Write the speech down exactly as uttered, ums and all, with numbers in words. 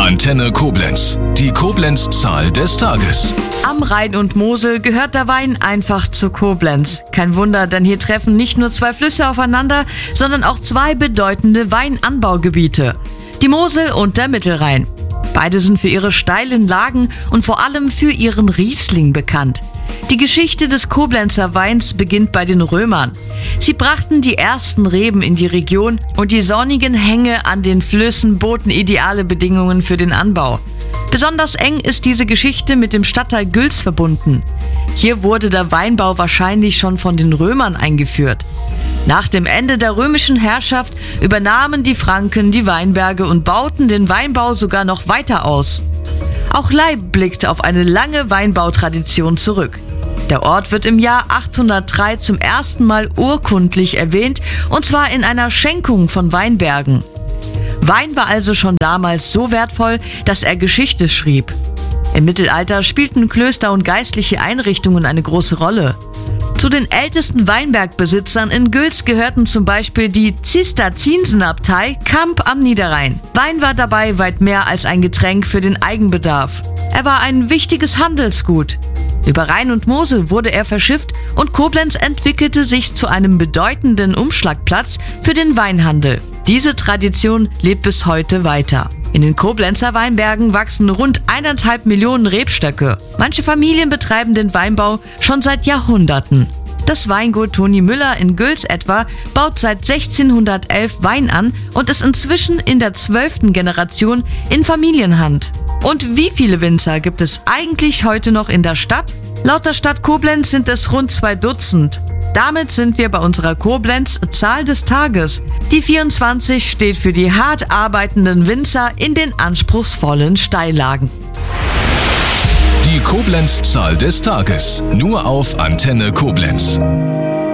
Antenne Koblenz. Die Koblenz-Zahl des Tages. Am Rhein und Mosel gehört der Wein einfach zu Koblenz. Kein Wunder, denn hier treffen nicht nur zwei Flüsse aufeinander, sondern auch zwei bedeutende Weinanbaugebiete. Die Mosel und der Mittelrhein. Beide sind für ihre steilen Lagen und vor allem für ihren Riesling bekannt. Die Geschichte des Koblenzer Weins beginnt bei den Römern. Sie brachten die ersten Reben in die Region und die sonnigen Hänge an den Flüssen boten ideale Bedingungen für den Anbau. Besonders eng ist diese Geschichte mit dem Stadtteil Güls verbunden. Hier wurde der Weinbau wahrscheinlich schon von den Römern eingeführt. Nach dem Ende der römischen Herrschaft übernahmen die Franken die Weinberge und bauten den Weinbau sogar noch weiter aus. Auch Leib blickt auf eine lange Weinbautradition zurück. Der Ort wird im Jahr achthundertdrei zum ersten Mal urkundlich erwähnt, und zwar in einer Schenkung von Weinbergen. Wein war also schon damals so wertvoll, dass er Geschichte schrieb. Im Mittelalter spielten Klöster und geistliche Einrichtungen eine große Rolle. Zu den ältesten Weinbergbesitzern in Güls gehörten zum Beispiel die Zisterzienserabtei Kamp am Niederrhein. Wein war dabei weit mehr als ein Getränk für den Eigenbedarf. Er war ein wichtiges Handelsgut. Über Rhein und Mosel wurde er verschifft und Koblenz entwickelte sich zu einem bedeutenden Umschlagplatz für den Weinhandel. Diese Tradition lebt bis heute weiter. In den Koblenzer Weinbergen wachsen rund eineinhalb Millionen Rebstöcke. Manche Familien betreiben den Weinbau schon seit Jahrhunderten. Das Weingut Toni Müller in Güls etwa baut seit sechzehnhundertelf Wein an und ist inzwischen in der zwölften Generation in Familienhand. Und wie viele Winzer gibt es eigentlich heute noch in der Stadt? Laut der Stadt Koblenz sind es rund zwei Dutzend. Damit sind wir bei unserer Koblenz-Zahl des Tages. Die vierundzwanzig steht für die hart arbeitenden Winzer in den anspruchsvollen Steillagen. Die Koblenz-Zahl des Tages. Nur auf Antenne Koblenz.